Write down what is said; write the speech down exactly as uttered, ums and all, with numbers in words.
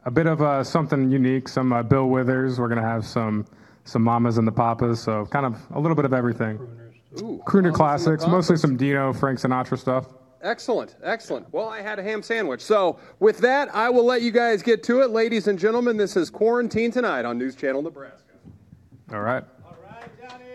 a bit of uh, something unique, some uh, Bill Withers. We're going to have some some Mamas and the Papas, so kind of a little bit of everything. Ooh, Crooner Mamas classics, and the mostly Papas. some Dino, Frank Sinatra stuff. Excellent, excellent. Well, I had a ham sandwich. So with that, I will let you guys get to it. Ladies and gentlemen, this is Quarantine Tonight on News Channel Nebraska. All right. All right, Johnny.